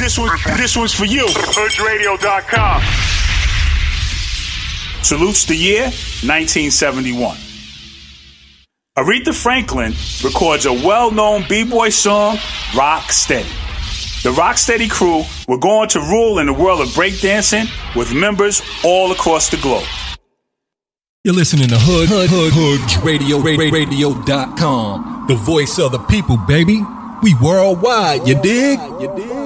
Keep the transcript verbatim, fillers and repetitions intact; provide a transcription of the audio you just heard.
This one, this one's for you. Hood Radio dot com. Salutes the year nineteen seventy-one. Aretha Franklin records a well-known b-boy song, Rock Steady. The Rock Steady crew were going to rule in the world of breakdancing with members all across the globe. You're listening to Hood, Hood, Hood, Hood Radio, Radio dot com. The voice of the people, baby. We worldwide, you dig? You dig?